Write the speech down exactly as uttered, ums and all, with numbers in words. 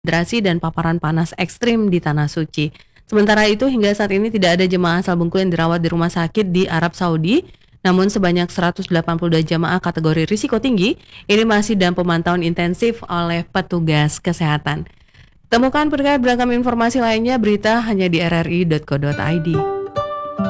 dehidrasi dan paparan panas ekstrim di Tanah Suci. Sementara itu hingga saat ini tidak ada jemaah asal Bengkulu yang dirawat di rumah sakit di Arab Saudi. Namun sebanyak seratus delapan puluh dua jemaah kategori risiko tinggi ini masih dalam pemantauan intensif oleh petugas kesehatan. Temukan berbagai beragam informasi lainnya berita hanya di r r i titik co titik i d.